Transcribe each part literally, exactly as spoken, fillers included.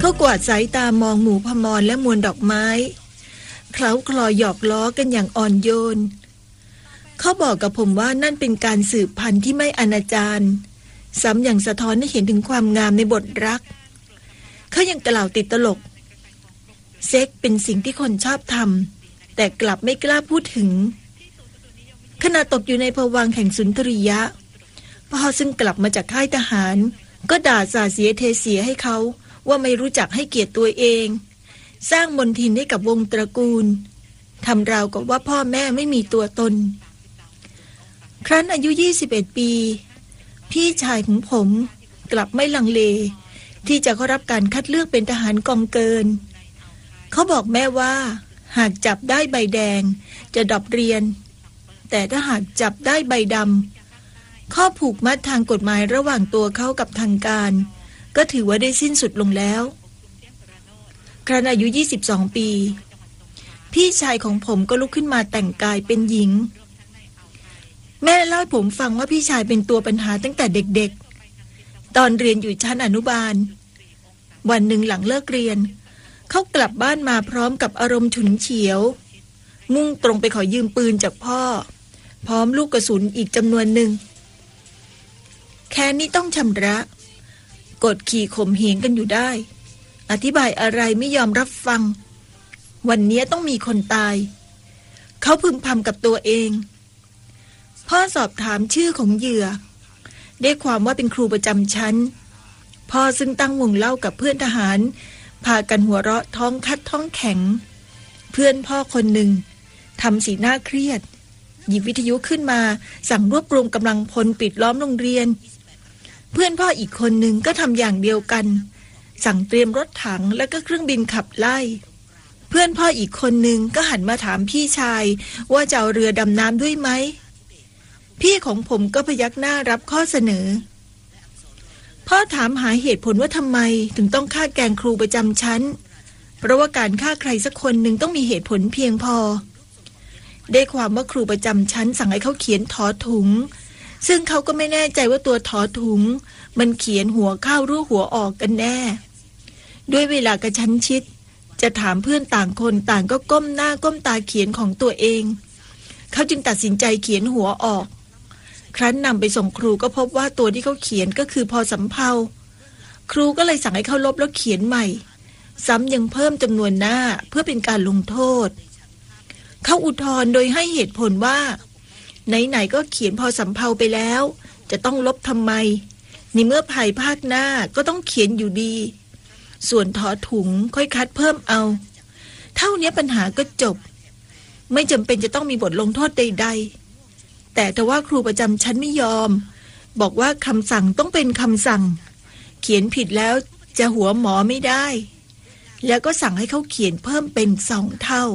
เขากวาดสายตามองหมู่พมรและมวลดอกไม้เคล้าคลอหยอกล้อกันอย่างอ่อนโยนเขาบอกกับผมว่านั่นเป็นการสืบพันธุ์ที่ไม่อนาจารซ้ำอย่างสะท้อนให้เห็นถึงความงามในบทรักเขายังกล่าวติดตลกเซ็กเป็นสิ่งที่คนชอบทำแต่กลับไม่กล้าพูดถึงขณะตกอยู่ในภวังค์แห่งสุนทรียะพ่อซึ่งกลับมาจากค่ายทหารก็ด่าสาเสียเทเสียให้เขาว่าไม่รู้จักให้เกียรติตัวเองสร้างมนทินให้กับวงตระกูลทำราวกับว่าพ่อแม่ไม่มีตัวตนครั้นอายุยี่สิบเอ็ดปีพี่ชายของผมกลับไม่ลังเลที่จะเข้ารับการคัดเลือกเป็นทหารกองเกินเขาบอกแม่ว่าหากจับได้ใบแดงจะดรอปเรียนแต่ถ้าหากจับได้ใบดำข้อผูกมัดทางกฎหมายระหว่างตัวเขากับทางการก็ถือว่าได้สิ้นสุดลงแล้วครั้นอายุยี่สิบสองปีพี่ชายของผมก็ลุกขึ้นมาแต่งกายเป็นหญิงแม่เล่าให้ผมฟังว่าพี่ชายเป็นตัวปัญหาตั้งแต่เด็กๆตอนเรียนอยู่ชั้นอนุบาลวันหนึ่งหลังเลิกเรียนเขากลับบ้านมาพร้อมกับอารมณ์ฉุนเฉียวมุ่งตรงไปขอยืมปืนจากพ่อพร้อมลูกกระสุนอีกจำนวนหนึ่งแค่นี้ต้องชำระกดขี่ข่มเหงกันอยู่ได้อธิบายอะไรไม่ยอมรับฟังวันนี้ต้องมีคนตายเขาพึมพำกับตัวเองพ่อสอบถามชื่อของเหยื่อได้ความว่าเป็นครูประจำชั้นพ่อซึ่งตั้งวงเล่ากับเพื่อนทหารพากันหัวเราะท้องคัดท้องแข็งเพื่อนพ่อคนหนึ่งทำสีหน้าเครียดหยิบวิทยุขึ้นมาสั่งรวบรวมกำลังพลปิดล้อมโรงเรียนเพื่อนพ่ออีกคนหนึ่งก็ทำอย่างเดียวกันสั่งเตรียมรถถังและก็เครื่องบินขับไล่เพื่อนพ่ออีกคนหนึ่งก็หันมาถามพี่ชายว่าจะเอาเรือดำน้ำด้วยไหมพี่ของผมก็พยักหน้ารับข้อเสนอพ่อถามหาเหตุผลว่าทำไมถึงต้องฆ่าแกล้งครูประจำชั้นเพราะว่าการฆ่าใครสักคนหนึ่งต้องมีเหตุผลเพียงพอได้ความว่าครูประจำชั้นสั่งให้เขาเขียนถอถุงซึ่งเขาก็ไม่แน่ใจว่าตัวถอถุงมันเขียนหัวเข้าหรือหัวออกกันแน่ด้วยเวลากระชั้นชิดจะถามเพื่อนต่างคนต่างก็ก้มหน้าก้มตาเขียนของตัวเองเขาจึงตัดสินใจเขียนหัวออกครั้นนำไปส่งครูก็พบว่าตัวที่เขาเขียนก็คือพอสำเภาครูก็เลยสั่งให้เขาลบแล้วเขียนใหม่ซ้ำยังเพิ่มจำนวนหน้าเพื่อเป็นการลงโทษเขาอุทธรณ์โดยให้เหตุผลว่าไหนๆก็เขียนพอสำเภาไปแล้วจะต้องลบทำไมในเมื่อภายภาคหน้าก็ต้องเขียนอยู่ดีส่วนถอถุงค่อยคัดเพิ่มเอาเท่านี้ปัญหาก็จบไม่จำเป็นจะต้องมีบทลงโทษใดๆแต่แต่ว่าครูประจำชั้นไม่ยอมบอกว่าคำสั่งต้องเป็นคำสั่งเขียนผิดแล้วจะหัวหมอไม่ได้แล้วก็สั่งให้เขาเขียนเพิ่มเป็นสองเท่า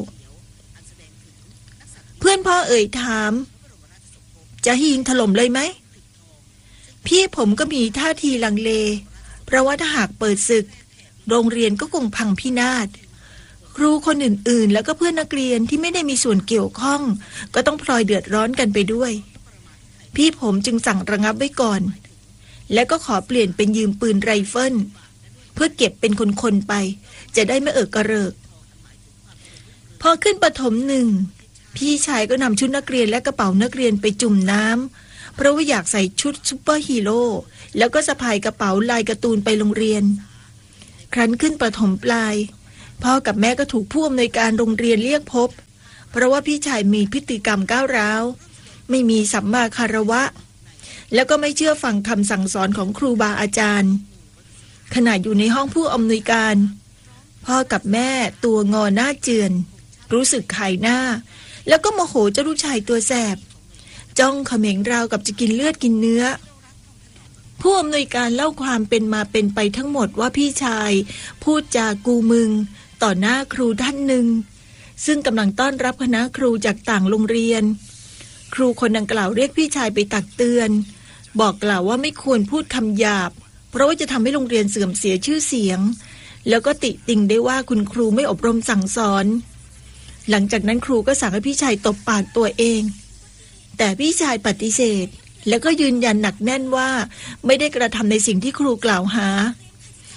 เพื่อนพ่อเอ่ยถามจะยิงถล่มเลยไหมพี่ผมก็มีท่าทีลังเลเพราะว่าถ้าหากเปิดศึกโรงเรียนก็คงพังพินาศครูคนอื่นๆแล้วก็เพื่อนนักเรียนที่ไม่ได้มีส่วนเกี่ยวข้องก็ต้องพลอยเดือดร้อนกันไปด้วยพี่ผมจึงสั่งระงับไว้ก่อนและก็ขอเปลี่ยนเป็นยืมปืนไรเฟิลเพื่อเก็บเป็นคนๆไปจะได้ไม่เอิกกระเริกพอขึ้นประถมหนึ่งพี่ชายก็นำชุดนักเรียนและกระเป๋านักเรียนไปจุ่มน้ำเพราะว่าอยากใส่ชุดซุปเปอร์ฮีโร่แล้วก็สะพายกระเป๋าลายการ์ตูนไปโรงเรียนครั้นขึ้นประถมปลายพ่อกับแม่ก็ถูกผู้อำนวยการโรงเรียนเรียกพบเพราะว่าพี่ชายมีพฤติกรรมก้าวร้าวไม่มีสัมมาคารวะแล้วก็ไม่เชื่อฟังคำสั่งสอนของครูบาอาจารย์ขณะอยู่ในห้องผู้อำนวยการพ่อกับแม่ตัวงอหน้าเจือนรู้สึกขายหน้าแล้วก็โมโหเจ้าลูกชายตัวแสบจ้องเขม็งราวกับจะกินเลือดกินเนื้อผู้อำนวยการเล่าความเป็นมาเป็นไปทั้งหมดว่าพี่ชายพูดจากูมึงต่อหน้าครูท่านหนึ่งซึ่งกำลังต้อนรับคณะครูจากต่างโรงเรียนครูคนดังกล่าวเรียกพี่ชายไปตักเตือนบอกกล่าวว่าไม่ควรพูดคำหยาบเพราะว่าจะทำให้โรงเรียนเสื่อมเสียชื่อเสียงแล้วก็ติติงได้ว่าคุณครูไม่อบรมสั่งสอนหลังจากนั้นครูก็สั่งให้พี่ชายตบปากตัวเองแต่พี่ชายปฏิเสธแล้วก็ยืนยันหนักแน่นว่าไม่ได้กระทำในสิ่งที่ครูกล่าวหา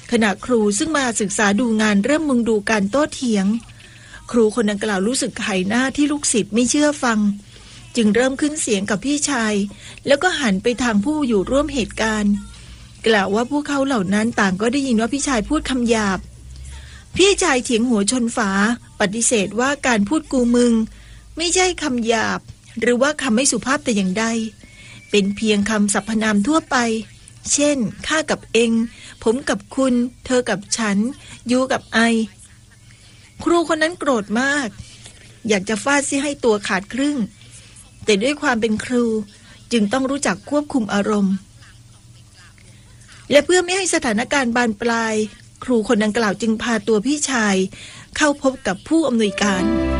ขณะครูซึ่งมาศึกษาดูงานเริ่มมุงดูการโต้เถียงครูคนดังกล่าวรู้สึกขายหน้าที่ลูกศิษย์ไม่เชื่อฟังจึงเริ่มขึ้นเสียงกับพี่ชายแล้วก็หันไปทางผู้อยู่ร่วมเหตุการณ์กล่าวว่าพวกเขาเหล่านั้นต่างก็ได้ยินว่าพี่ชายพูดคำหยาบพี่ชายเถียงหัวชนฝาปฏิเสธว่าการพูดกูมึงไม่ใช่คำหยาบหรือว่าคำไม่สุภาพแต่อย่างใดเป็นเพียงคำสรรพนามทั่วไปเช่นข้ากับเองผมกับคุณเธอกับฉันยูกับไอครูคนนั้นโกรธมากอยากจะฟาดซิให้ตัวขาดครึ่งแต่ด้วยความเป็นครูจึงต้องรู้จักควบคุมอารมณ์และเพื่อไม่ให้สถานการณ์บานปลายครูคนดังกล่าวจึงพาตัวพี่ชายเข้าพบกับผู้อำนวยการ